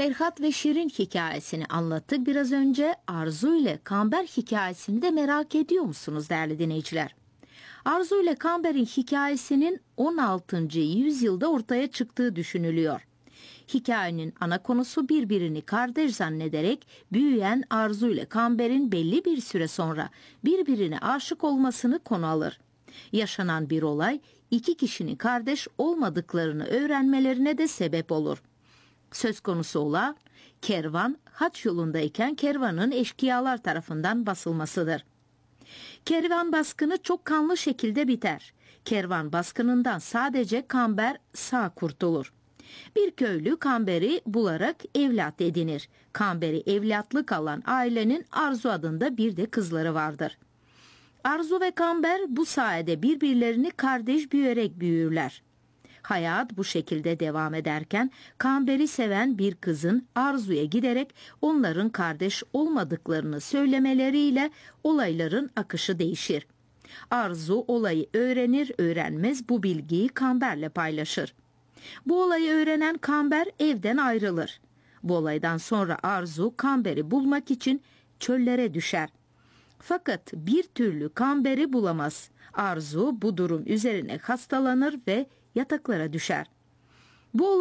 Ferhat ve Şirin hikayesini anlattık biraz önce. Arzu ile Kamber hikayesini de merak ediyor musunuz değerli dinleyiciler? Arzu ile Kamber'in hikayesinin 16. yüzyılda ortaya çıktığı düşünülüyor. Hikayenin ana konusu birbirini kardeş zannederek büyüyen Arzu ile Kamber'in belli bir süre sonra birbirine aşık olmasını konu alır. Yaşanan bir olay iki kişinin kardeş olmadıklarını öğrenmelerine de sebep olur. Söz konusu olan kervan haç yolundayken kervanın eşkıyalar tarafından basılmasıdır. Kervan baskını çok kanlı şekilde biter. Kervan baskınından sadece Kamber sağ kurtulur. Bir köylü Kamber'i bularak evlat edinir. Kamber'i evlatlık alan ailenin Arzu adında bir de kızları vardır. Arzu ve Kamber bu sayede birbirlerini kardeş büyüyerek büyürler. Hayat bu şekilde devam ederken Kamber'i seven bir kızın Arzu'ya giderek onların kardeş olmadıklarını söylemeleriyle olayların akışı değişir. Arzu olayı öğrenir öğrenmez bu bilgiyi Kamber'le paylaşır. Bu olayı öğrenen Kamber evden ayrılır. Bu olaydan sonra Arzu Kamber'i bulmak için çöllere düşer. Fakat bir türlü Kamber'i bulamaz. Arzu bu durum üzerine hastalanır ve yataklara düşer. Bu olay